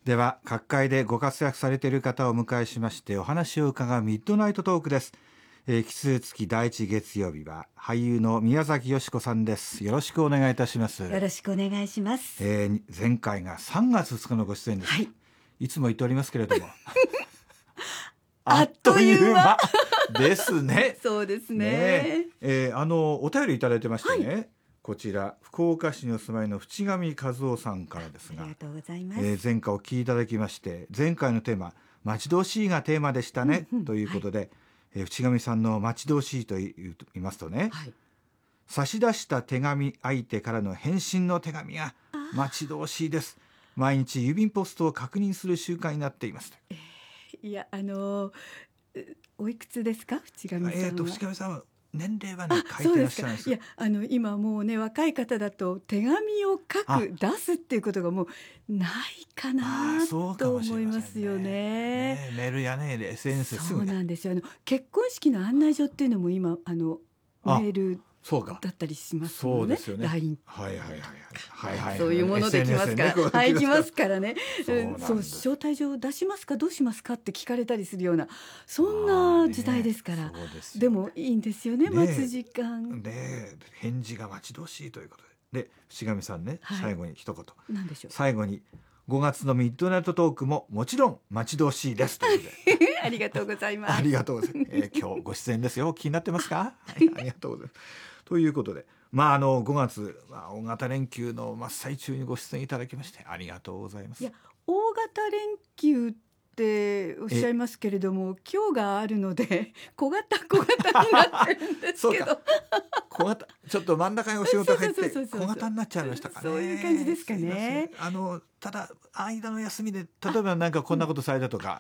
では各界でご活躍されている方をお迎えしましてお話を伺うミッドナイトトークです。奇数月第一月曜日は俳優の宮崎美子さんです。よろしくお願いいたします。 よろしくお願いします。 前回が3月2日のご出演です。 はい、 いつも言っておりますけれどもあっという間ですね。 そうですね。 お便りいただいてましてね、 はい、 こちら福岡市にお住まいの淵上和夫さんからですが、 ありがとうございます。 前回お聞きいただきまして、前回のテーマ待ち遠しいがテーマでしたね、ということで、淵上さんの待ち遠しいと言いますとね、差し出した手紙相手からの返信の手紙が待ち遠しいです。毎日郵便ポストを確認する習慣になっています。 いやおいくつですか、淵上さんは。 淵上さんは年齢はね書いてらっしゃるんです。 いや今もうね、若い方だと手紙を出すっていうことがもうないかなと思いますよね。 メールやね SNS ですぐね。 そうなんですよ。結婚式の案内状っていうのも今メールだったりしますもんね。 そうですよね。 LINE、 そういうものできますから、はい、来ますからね。そう、招待状出しますかどうしますかって聞かれたりするような、そんな時代ですから。でもいいんですよね、待つ時間で返事が待ち遠しいということで、淵上さんね、最後に一言、 何でしょう。 最後に5月のミッドナイトトークももちろん待ち遠しいですということでありがとうございます。 ありがとうございます。今日ご出演ですよ。気になってますか？ありがとうございます。ということで、5月、大型連休の真っ最中にご出演いただきましてありがとうございます。 いや、大型連休っておっしゃいますけれども、今日があるので小型になってるんですけど小型、ちょっと真ん中にお仕事入って小型になっちゃいましたかね。 そういう感じですかね。 ただ間の休みで例えばなんかこんなことされたとか、